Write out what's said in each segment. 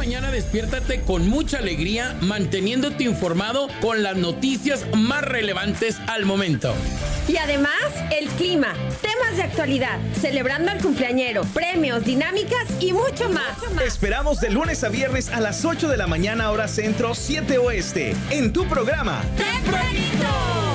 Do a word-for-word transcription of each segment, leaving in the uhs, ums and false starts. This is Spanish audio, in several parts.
mañana despiértate con mucha alegría, manteniéndote informado con las noticias más relevantes al momento. Y además, el clima, temas de actualidad, celebrando al cumpleañero, premios, dinámicas y mucho más. Te esperamos de lunes a viernes a las ocho de la mañana, hora centro, siete oeste, en tu programa ¡Tempranito!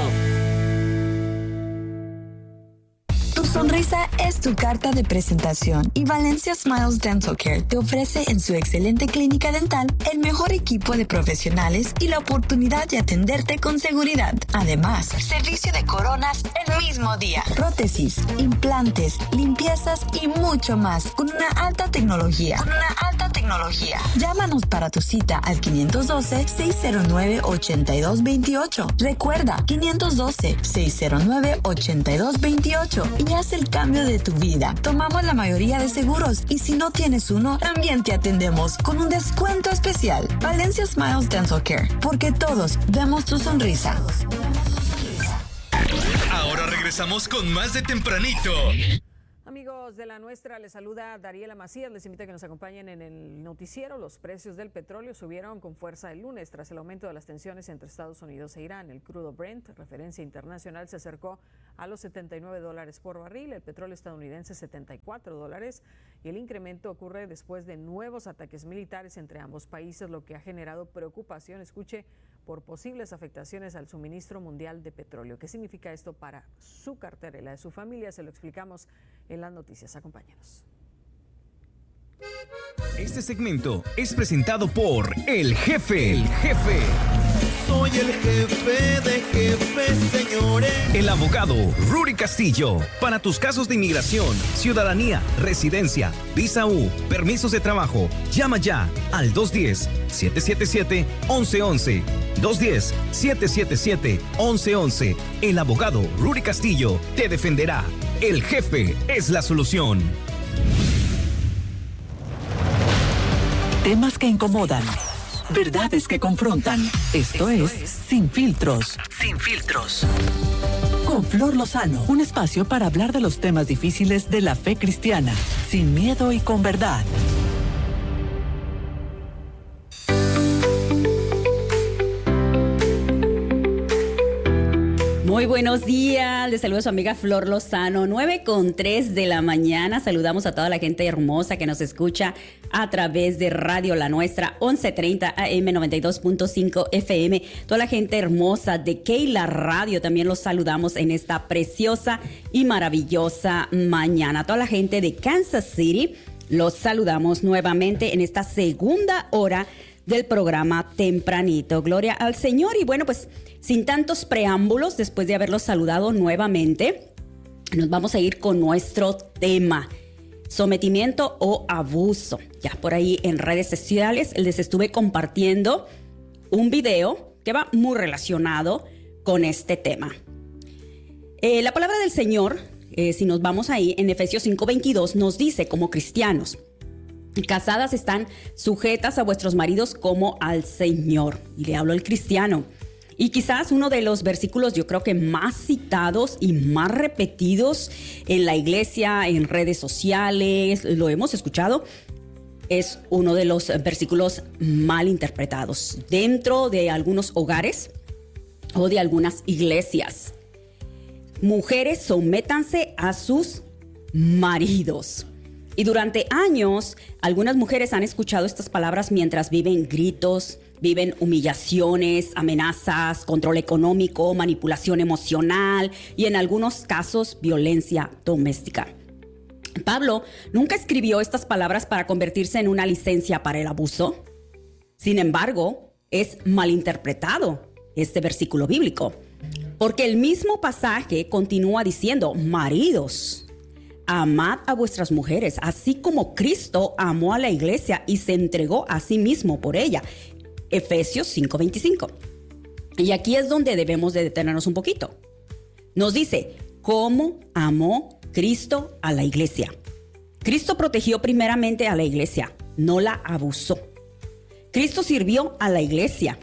Tu sonrisa es tu carta de presentación y Valencia Smiles Dental Care te ofrece en su excelente clínica dental el mejor equipo de profesionales y la oportunidad de atenderte con seguridad. Además, servicio de coronas el mismo día, prótesis, implantes, limpiezas y mucho más con una alta tecnología. Con una alta tecnología. Llámanos para tu cita al quinientos doce, seiscientos nueve, ochenta y dos veintiocho. Recuerda, quinientos doce, seiscientos nueve, ochenta y dos veintiocho. Y haz el cambio de tu vida. Tomamos la mayoría de seguros y si no tienes uno, también te atendemos con un descuento especial. Valencia Smiles Dental Care, porque todos vemos tu sonrisa. Ahora regresamos con más de Tempranito. Amigos de La Nuestra, les saluda Dariela Macías. Les invito a que nos acompañen en el noticiero. Los precios del petróleo subieron con fuerza el lunes tras el aumento de las tensiones entre Estados Unidos e Irán. El crudo Brent, referencia internacional, se acercó a los setenta y nueve dólares por barril, el petróleo estadounidense setenta y cuatro dólares, y el incremento ocurre después de nuevos ataques militares entre ambos países, lo que ha generado preocupación, escuche, por posibles afectaciones al suministro mundial de petróleo. ¿Qué significa esto para su cartera y la de su familia? Se lo explicamos en las noticias. Acompáñanos. Este segmento es presentado por El Jefe. El Jefe. Soy el jefe de jefes, señores. El abogado Rudy Castillo. Para tus casos de inmigración, ciudadanía, residencia, visa U, permisos de trabajo, llama ya al dos uno cero, siete siete siete, once once. dos uno cero, siete siete siete, once once. El abogado Rudy Castillo te defenderá. El Jefe es la solución. Temas que incomodan, verdades que confrontan. Esto es Sin Filtros. Sin Filtros. Con Flor Lozano, un espacio para hablar de los temas difíciles de la fe cristiana, sin miedo y con verdad. Muy buenos días, les saluda su amiga Flor Lozano, nueve con tres de la mañana. Saludamos a toda la gente hermosa que nos escucha a través de Radio La Nuestra, once treinta A M, noventa y dos punto cinco F M. Toda la gente hermosa de Keila Radio, también los saludamos en esta preciosa y maravillosa mañana. Toda la gente de Kansas City, los saludamos nuevamente en esta segunda hora del programa Tempranito. Gloria al Señor. Y bueno, pues sin tantos preámbulos, después de haberlos saludado nuevamente, nos vamos a ir con nuestro tema: sometimiento o abuso. Ya por ahí en redes sociales les estuve compartiendo un video que va muy relacionado con este tema. Eh, la palabra del Señor, eh, si nos vamos ahí en Efesios cinco veintidós, nos dice como cristianos: casadas están sujetas a vuestros maridos como al Señor. Y le hablo al cristiano. Y quizás uno de los versículos, yo creo que más citados y más repetidos en la iglesia, en redes sociales, lo hemos escuchado, es uno de los versículos mal interpretados dentro de algunos hogares o de algunas iglesias. Mujeres, sométanse a sus maridos. Y durante años, algunas mujeres han escuchado estas palabras mientras viven gritos, viven humillaciones, amenazas, control económico, manipulación emocional y en algunos casos violencia doméstica. Pablo nunca escribió estas palabras para convertirse en una licencia para el abuso. Sin embargo, es malinterpretado este versículo bíblico, porque el mismo pasaje continúa diciendo: maridos, amad a vuestras mujeres, así como Cristo amó a la iglesia y se entregó a sí mismo por ella. Efesios cinco veinticinco. Y aquí es donde debemos de detenernos un poquito. Nos dice cómo amó Cristo a la iglesia. Cristo protegió primeramente a la iglesia, no la abusó. Cristo sirvió a la iglesia.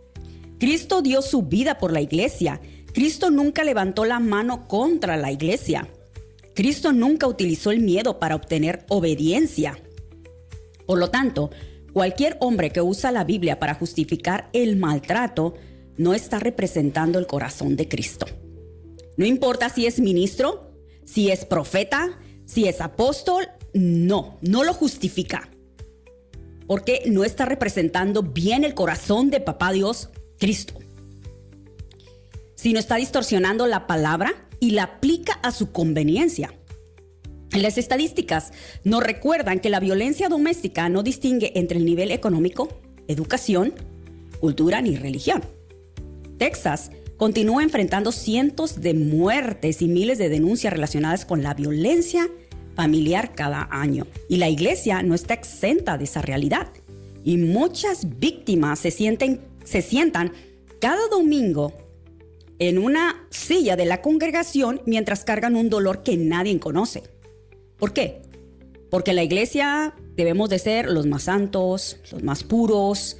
Cristo dio su vida por la iglesia. Cristo nunca levantó la mano contra la iglesia. Cristo nunca utilizó el miedo para obtener obediencia. Por lo tanto, Cualquier hombre que usa la Biblia para justificar el maltrato no está representando el corazón de Cristo. No importa si es ministro, si es profeta, si es apóstol, no, no lo justifica. Porque no está representando bien el corazón de Papá Dios, Cristo. Sino está distorsionando la palabra y la aplica a su conveniencia. Las estadísticas nos recuerdan que la violencia doméstica no distingue entre el nivel económico, educación, cultura ni religión. Texas continúa enfrentando cientos de muertes y miles de denuncias relacionadas con la violencia familiar cada año. Y la iglesia no está exenta de esa realidad. Y muchas víctimas se sienten, se sientan cada domingo en una silla de la congregación mientras cargan un dolor que nadie conoce. ¿Por qué? Porque en la iglesia debemos de ser los más santos, los más puros,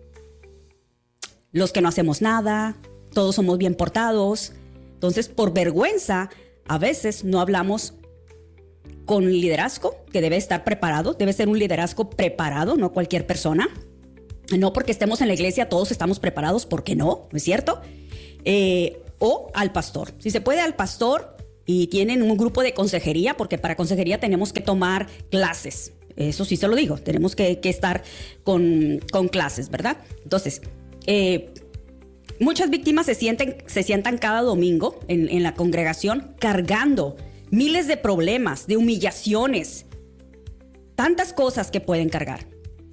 los que no hacemos nada, todos somos bien portados. Entonces, por vergüenza, a veces no hablamos con liderazgo, que debe estar preparado, debe ser un liderazgo preparado, no cualquier persona. No porque estemos en la iglesia todos estamos preparados, porque no, ¿no es cierto? Eh, o al pastor. Si se puede, al pastor, y tienen un grupo de consejería, porque para consejería tenemos que tomar clases. Eso sí se lo digo, tenemos que, que estar con, con clases, ¿verdad? Entonces, eh, muchas víctimas se, sienten, se sientan cada domingo en, en la congregación cargando miles de problemas, de humillaciones, tantas cosas que pueden cargar.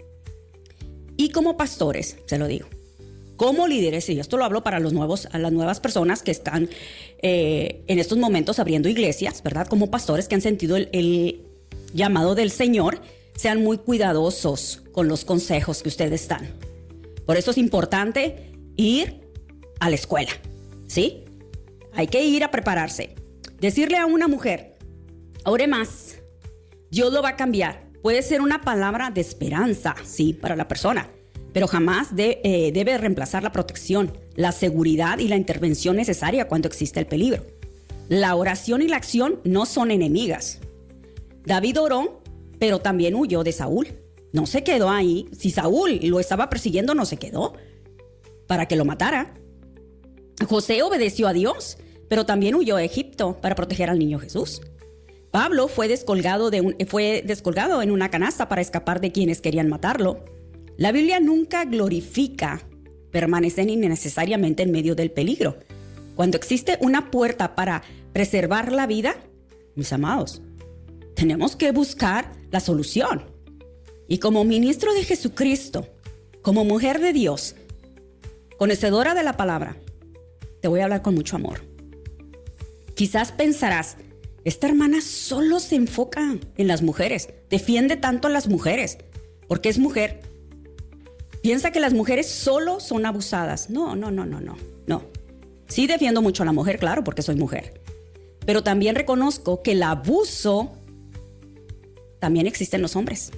Y como pastores, se lo digo, como líderes, y esto lo hablo para los nuevos, a las nuevas personas que están eh, en estos momentos abriendo iglesias, ¿verdad? Como pastores que han sentido el, el llamado del Señor, sean muy cuidadosos con los consejos que ustedes dan. Por eso es importante ir a la escuela, ¿sí? Hay que ir a prepararse. Decirle a una mujer, ore más, Dios lo va a cambiar. Puede ser una palabra de esperanza, sí, para la persona, pero jamás de, eh, debe reemplazar la protección, la seguridad y la intervención necesaria cuando existe el peligro. La oración y la acción no son enemigas. David oró, pero también huyó de Saúl. No se quedó ahí. Si Saúl lo estaba persiguiendo, no se quedó para que lo matara. José obedeció a Dios, pero también huyó a Egipto para proteger al niño Jesús. Pablo fue descolgado, de un, fue descolgado en una canasta para escapar de quienes querían matarlo. La Biblia nunca glorifica permanecer innecesariamente en medio del peligro. Cuando existe una puerta para preservar la vida, mis amados, tenemos que buscar la solución. Y como ministro de Jesucristo, como mujer de Dios, conocedora de la palabra, te voy a hablar con mucho amor. Quizás pensarás, esta hermana solo se enfoca en las mujeres, defiende tanto a las mujeres, porque es mujer. Piensa que las mujeres solo son abusadas. No, no, no, no, no, no. Sí defiendo mucho a la mujer, claro, porque soy mujer. Pero también reconozco que el abuso también existe en los hombres.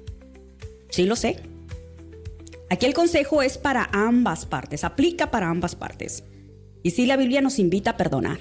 Sí lo sé. Aquí el consejo es para ambas partes, aplica para ambas partes. Y sí, la Biblia nos invita a perdonar.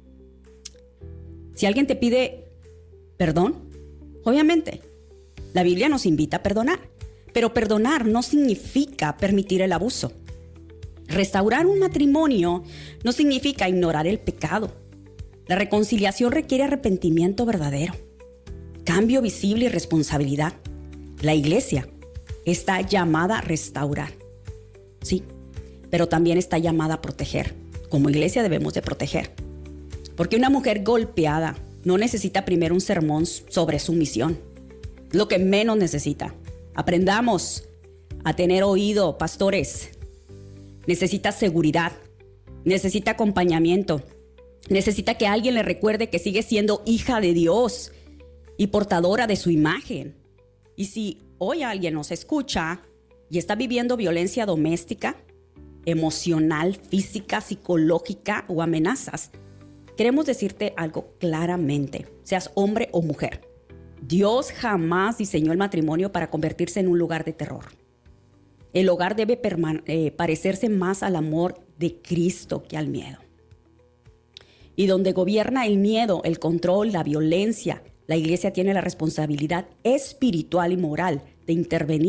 Si alguien te pide perdón, obviamente, la Biblia nos invita a perdonar. Pero perdonar no significa permitir el abuso. Restaurar un matrimonio no significa ignorar el pecado. La reconciliación requiere arrepentimiento verdadero, cambio visible y responsabilidad. La iglesia está llamada a restaurar, sí, pero también está llamada a proteger. Como iglesia debemos de proteger. Porque una mujer golpeada no necesita primero un sermón sobre sumisión. Lo que menos necesita. Aprendamos a tener oído, pastores. Necesita seguridad, necesita acompañamiento, necesita que alguien le recuerde que sigue siendo hija de Dios y portadora de su imagen. Y si hoy alguien nos escucha y está viviendo violencia doméstica, emocional, física, psicológica o amenazas, queremos decirte algo claramente, seas hombre o mujer. Dios jamás diseñó el matrimonio para convertirse en un lugar de terror. El hogar debe permane- eh, parecerse más al amor de Cristo que al miedo. Y donde gobierna el miedo, el control, la violencia, la iglesia tiene la responsabilidad espiritual y moral de intervenir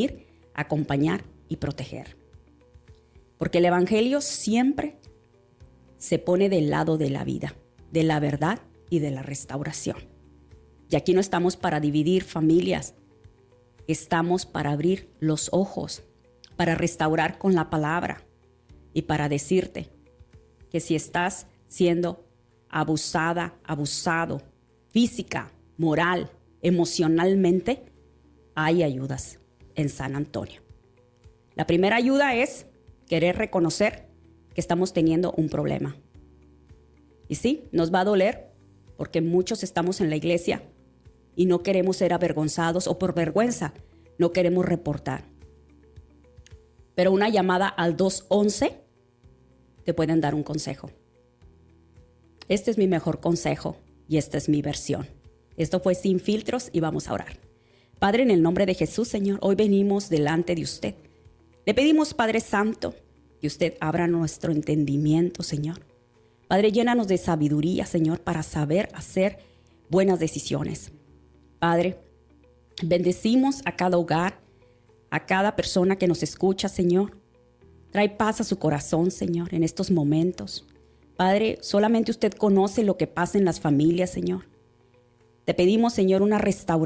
acompañar y proteger. Porque el Evangelio siempre se pone del lado de la vida, de la verdad y de la restauración. Y aquí no estamos para dividir familias, estamos para abrir los ojos, para restaurar con la palabra y para decirte que si estás siendo abusada, abusado, física, moral, emocionalmente, hay ayudas en San Antonio. La primera ayuda es querer reconocer que estamos teniendo un problema. Y sí, nos va a doler porque muchos estamos en la iglesia y no queremos ser avergonzados o por vergüenza no queremos reportar. Pero una llamada al dos once te pueden dar un consejo. Este es mi mejor consejo y esta es mi versión. Esto fue Sin Filtros y vamos a orar. Padre, en el nombre de Jesús, Señor, hoy venimos delante de usted. Le pedimos, Padre Santo, que usted abra nuestro entendimiento, Señor. Padre, llénanos de sabiduría, Señor, para saber hacer buenas decisiones. Padre, bendecimos a cada hogar, a cada persona que nos escucha, Señor. Trae paz a su corazón, Señor, en estos momentos. Padre, solamente usted conoce lo que pasa en las familias, Señor. Te pedimos, Señor, una restauración